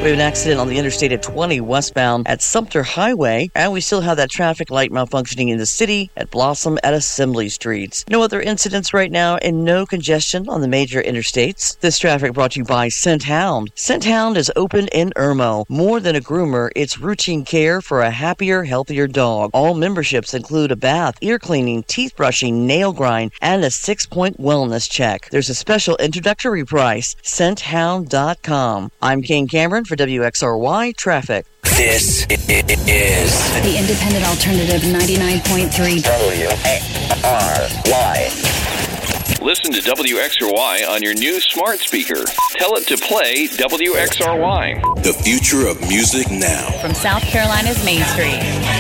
We have an accident on the interstate at 20 westbound at Sumter Highway, and we still have that traffic light malfunctioning in the city at Blossom at Assembly Streets. No other incidents right now and no congestion on the major interstates. This traffic brought to you by Scent Hound. Scent Hound is open in Irmo. More than a groomer, it's routine care for a happier, healthier dog. All memberships include a bath, ear cleaning, teeth brushing, nail grind, and a 6-point wellness check. There's a special introductory price. ScentHound.com. I'm Kane Cameron for WXRY Traffic. This is the Independent Alternative 99.3 WXRY. Listen to WXRY on your new smart speaker. Tell it to play WXRY. The future of music now. From South Carolina's Main Street.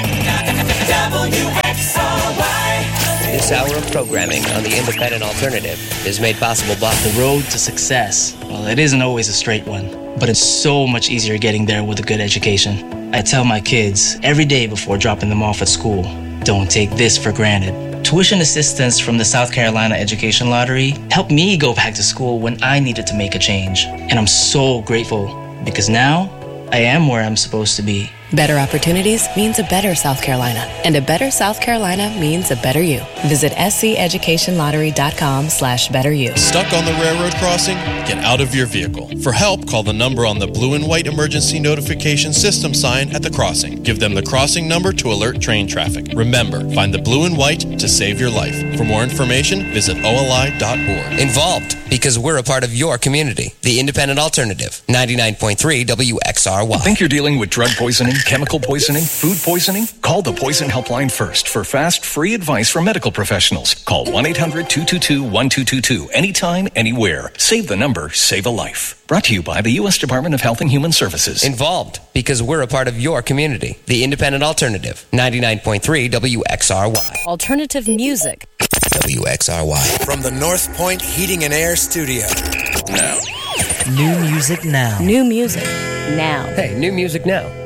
WXRY. This hour of programming on the Independent Alternative is made possible by the road to success. Well, it isn't always a straight one, but it's so much easier getting there with a good education. I tell my kids every day before dropping them off at school, don't take this for granted. Tuition assistance from the South Carolina Education Lottery helped me go back to school when I needed to make a change. And I'm so grateful because now I am where I'm supposed to be. Better opportunities means a better South Carolina, and a better South Carolina means a better you. Visit sceducationlottery.com/betteryou. Stuck on the railroad crossing? Get out of your vehicle. For help, call the number on the blue and white emergency notification system sign at the crossing. Give them the crossing number to alert train traffic. Remember, find the blue and white to save your life. For more information, visit oli.org. Involved, because we're a part of your community. The Independent Alternative, 99.3 WXRY. Think you're dealing with drug poisoning, chemical poisoning, food poisoning? Call the Poison Helpline first for fast, free advice from medical professionals. Call 1-800-222-1222 anytime, anywhere. Save the number, save a life. Brought to you by the U.S. Department of Health and Human Services. Involved, because we're a part of your community. The Independent Alternative, 99.3 WXRY. Alternative music. WXRY. From the North Point Heating and Air Studio. Now. New music now. New music now. Hey, new music now.